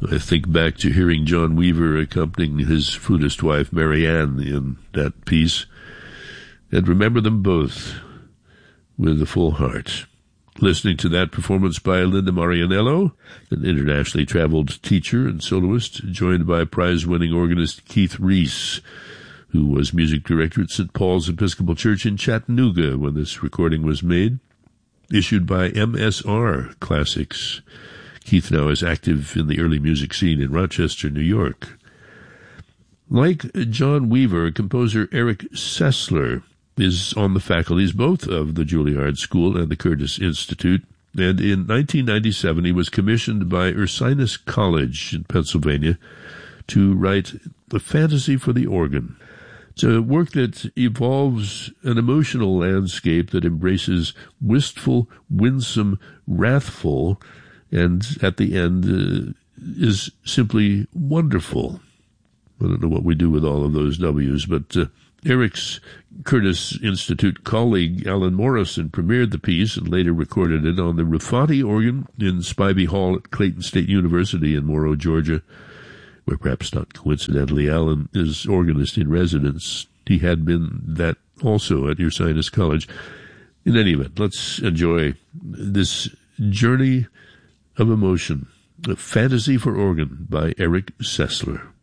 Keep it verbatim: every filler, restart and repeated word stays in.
I think back to hearing John Weaver accompanying his flutist wife Marianne in that piece, and remember them both with a full heart. Listening to that performance by Linda Marianello, an internationally traveled teacher and soloist, joined by prize-winning organist Keith Reese, who was music director at Saint Paul's Episcopal Church in Chattanooga when this recording was made, issued by M S R Classics. Keith now is active in the early music scene in Rochester, New York. Like John Weaver, composer Eric Sessler is on the faculties both of the Juilliard School and the Curtis Institute, and in nineteen ninety-seven he was commissioned by Ursinus College in Pennsylvania to write The Fantasy for the Organ. It's a work that evolves an emotional landscape that embraces wistful, winsome, wrathful, and at the end uh, is simply wonderful. I don't know what we do with all of those W's, but uh, Eric's Curtis Institute colleague Alan Morrison premiered the piece and later recorded it on the Rufati organ in Spivey Hall at Clayton State University in Morrow, Georgia, where perhaps not coincidentally Alan is organist in residence. He had been that also at Ursinus College. In any event, let's enjoy this journey of emotion, A Fantasy for Organ by Eric Sessler.